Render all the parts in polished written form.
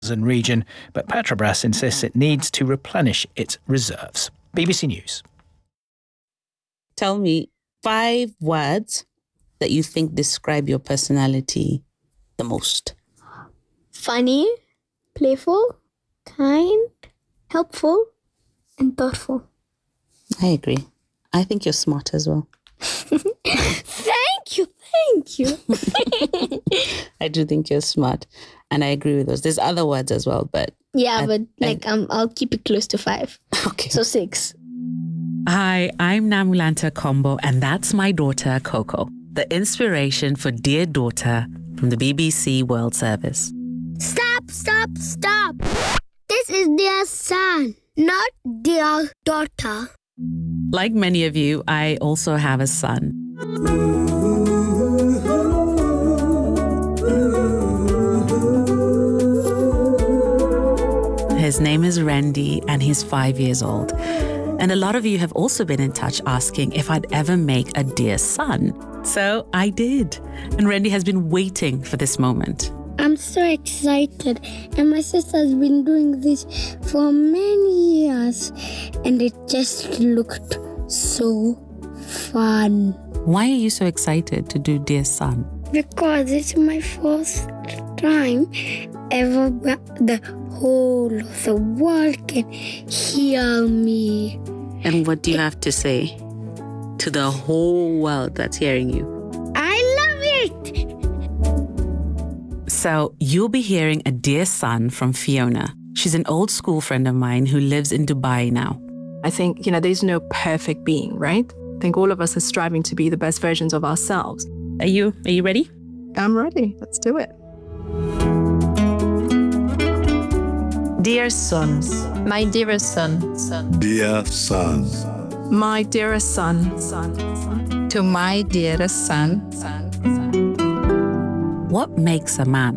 region, but Petrobras insists it needs to replenish its reserves. BBC News. Tell me 5 words that you think describe your personality the most. Funny, playful, kind, helpful, and thoughtful. I agree. I think you're smart as well. Thank you. I do think you're smart. And I agree with those. There's other words as well, but... Yeah, I'll keep it close to 5. Okay. So 6. Hi, I'm Namulanta Kombo, and that's my daughter, Coco, the inspiration for Dear Daughter from the BBC World Service. Stop. This is their son, not their daughter. Like many of you, I also have a son. His name is Randy, and he's 5 years old. And a lot of you have also been in touch asking if I'd ever make a dear son. So I did. And Randy has been waiting for this moment. I'm so excited, and my sister's been doing this for many years, and it just looked so fun. Why are you so excited to do Dear Son? Because it's my first time ever the whole of the world can hear me. And what do you have to say to the whole world that's hearing you? I love it! So you'll be hearing a Dear Son from Fiona. She's an old school friend of mine who lives in Dubai now. I think, there's no perfect being, right? I think all of us are striving to be the best versions of ourselves. Are you ready? I'm ready. Let's do it. Dear son, my dearest son. Dear son. My dearest son. To my dearest son. What makes a man?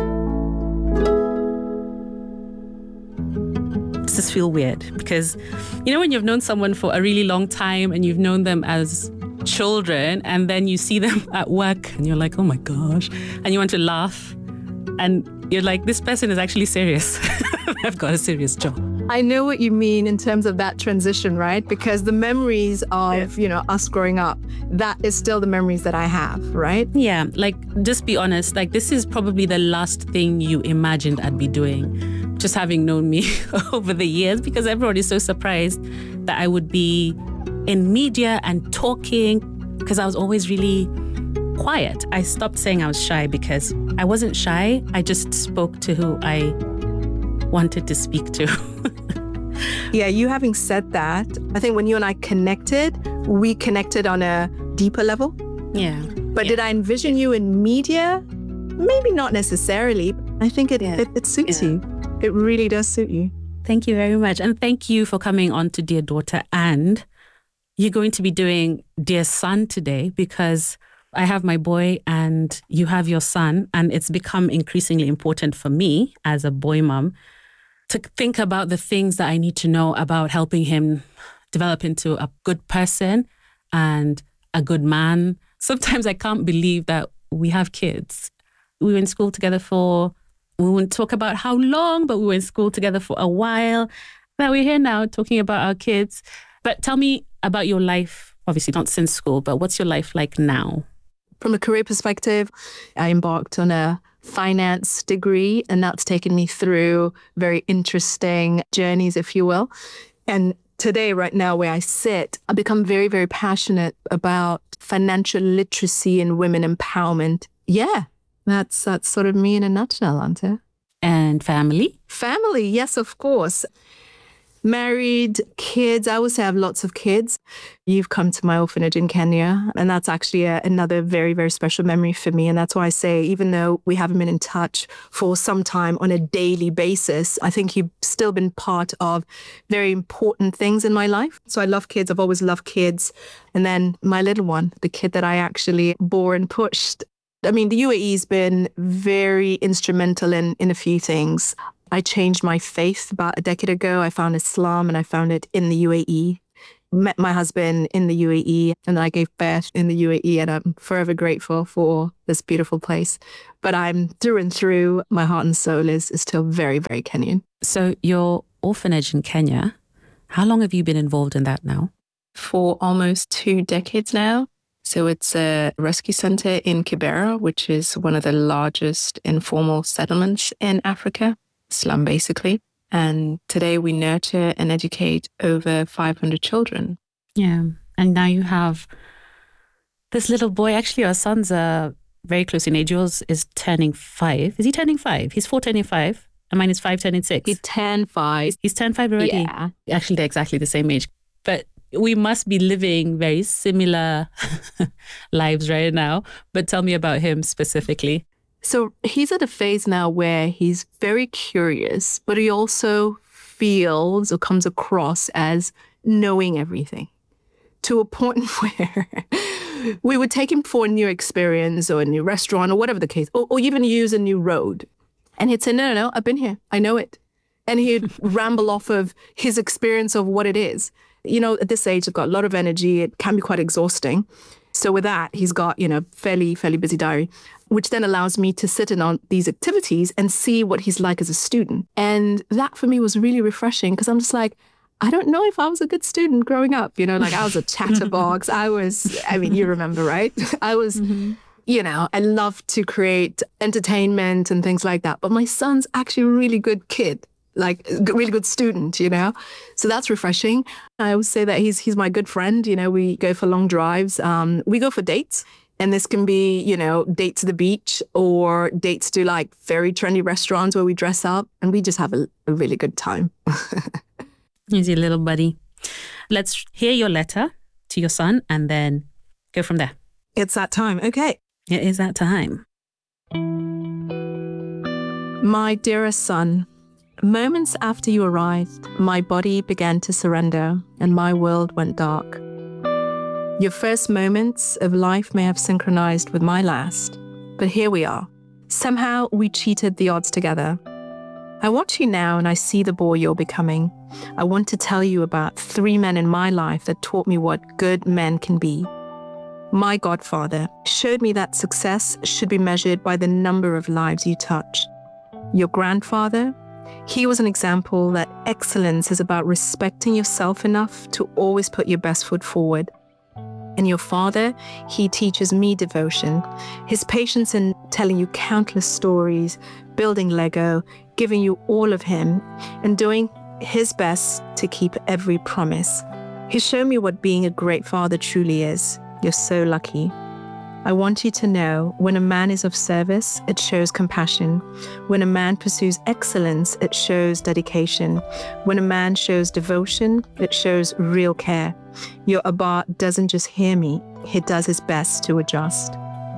Does this feel weird? Because, when you've known someone for a really long time and you've known them as children and then you see them at work and you're like, oh my gosh, and you want to laugh and you're like, this person is actually serious. I've got a serious job. I know what you mean in terms of that transition, right? Because the memories of, us growing up, that is still the memories that I have, right? Yeah, just be honest. This is probably the last thing you imagined I'd be doing, just having known me over the years, because everyone is so surprised that I would be in media and talking, because I was always really quiet. I stopped saying I was shy because I wasn't shy. I just spoke to who I wanted to speak to. Yeah, you having said that, I think when you and I connected, we connected on a deeper level. Yeah. But did I envision you in media? Maybe not necessarily. I think it suits you. It really does suit you. Thank you very much. And thank you for coming on to Dear Daughter. And you're going to be doing Dear Son today because I have my boy and you have your son. And it's become increasingly important for me as a boy mom to think about the things that I need to know about helping him develop into a good person and a good man. Sometimes I can't believe that we have kids. We were in school together we won't talk about how long, but we were in school together for a while. Now we're here now talking about our kids. But tell me about your life, obviously not since school, but what's your life like now? From a career perspective, I embarked on a finance degree, and that's taken me through very interesting journeys, if you will. And today, right now, where I sit, I've become very, very passionate about financial literacy and women empowerment. Yeah, that's sort of me in a nutshell, Ante. And family? Family, yes, of course. Married, kids. I always have lots of kids. You've come to my orphanage in Kenya, and that's actually another very, very special memory for me. And that's why I say, even though we haven't been in touch for some time on a daily basis, I think you've still been part of very important things in my life. So I love kids. I've always loved kids. And then my little one, the kid that I actually bore and pushed. I mean, the UAE's been very instrumental in a few things. I changed my faith about a decade ago. I found Islam and I found it in the UAE. met my husband in the UAE, and then I gave birth in the UAE, and I'm forever grateful for this beautiful place. But I'm through and through, my heart and soul is still very, very Kenyan. So your orphanage in Kenya, how long have you been involved in that now? For almost 2 decades now. So it's a rescue center in Kibera, which is one of the largest informal settlements in Africa, slum basically. And today we nurture and educate over 500 children. Yeah. And now you have this little boy. Actually, your sons are very close in age. Yours is turning 5. Is he turning 5? He's 4 turning 5. And mine is 5 turning 6. He turned 5. He's turned 5 already? Yeah. Actually, they're exactly the same age. But we must be living very similar lives right now. But tell me about him specifically. So he's at a phase now where he's very curious, but he also feels or comes across as knowing everything, to a point where we would take him for a new experience or a new restaurant or whatever the case, or even use a new road. And he'd say, no, I've been here. I know it. And he'd ramble off of his experience of what it is. You know, at this age, they've got a lot of energy. It can be quite exhausting. So with that, he's got, fairly busy diary, which then allows me to sit in on these activities and see what he's like as a student. And that for me was really refreshing because I'm just like, I don't know if I was a good student growing up. I was a chatterbox. You remember, right? I was, I love to create entertainment and things like that. But my son's actually a really good kid. Like a really good student, So that's refreshing. I always say that he's my good friend. We go for long drives. We go for dates. And this can be, date to the beach or dates to like very trendy restaurants where we dress up and we just have a really good time. He's your little buddy. Let's hear your letter to your son and then go from there. It's that time. Okay. It is that time. My dearest son, moments after you arrived, my body began to surrender and my world went dark. Your first moments of life may have synchronized with my last, but here we are. Somehow we cheated the odds together. I watch you now and I see the boy you're becoming. I want to tell you about 3 men in my life that taught me what good men can be. My godfather showed me that success should be measured by the number of lives you touch. Your grandfather, he was an example that excellence is about respecting yourself enough to always put your best foot forward. And your father, he teaches me devotion, his patience in telling you countless stories, building Lego, giving you all of him, and doing his best to keep every promise. He showed me what being a great father truly is. You're so lucky. I want you to know, when a man is of service, it shows compassion. When a man pursues excellence, it shows dedication. When a man shows devotion, it shows real care. Your Abba doesn't just hear me, he does his best to adjust.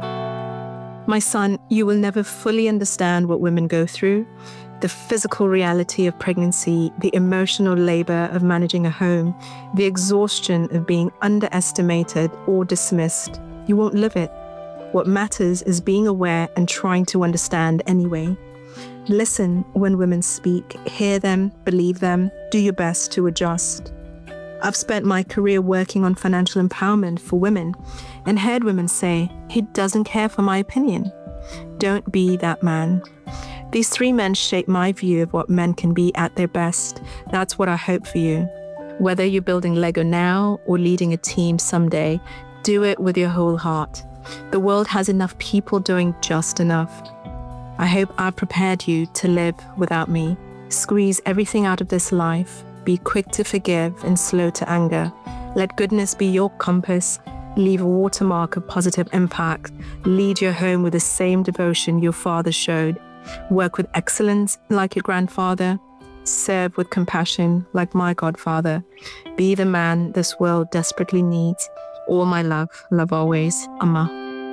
My son, you will never fully understand what women go through, the physical reality of pregnancy, the emotional labor of managing a home, the exhaustion of being underestimated or dismissed. You won't live it. What matters is being aware and trying to understand anyway. Listen when women speak, hear them, believe them, do your best to adjust. I've spent my career working on financial empowerment for women and heard women say, he doesn't care for my opinion. Don't be that man. These 3 men shape my view of what men can be at their best. That's what I hope for you. Whether you're building Lego now or leading a team someday, do it with your whole heart. The world has enough people doing just enough. I hope I prepared you to live without me. Squeeze everything out of this life. Be quick to forgive and slow to anger. Let goodness be your compass. Leave a watermark of positive impact. Lead your home with the same devotion your father showed. Work with excellence like your grandfather. Serve with compassion like my godfather. Be the man this world desperately needs. All my love, love always, Amma.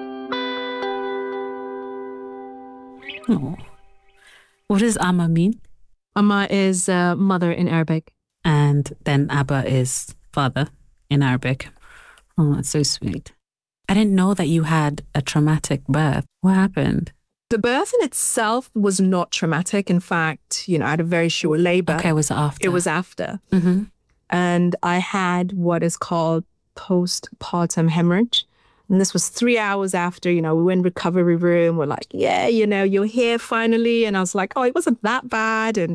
Oh. What does Amma mean? Amma is mother in Arabic. And then Abba is father in Arabic. Oh, that's so sweet. I didn't know that you had a traumatic birth. What happened? The birth in itself was not traumatic. In fact, I had a very short labor. Okay, it was after. It was after. Mm-hmm. and I had what is called postpartum hemorrhage. And this was 3 hours after, we went in recovery room. We're like, yeah, you're here finally. And I was like, oh, it wasn't that bad. And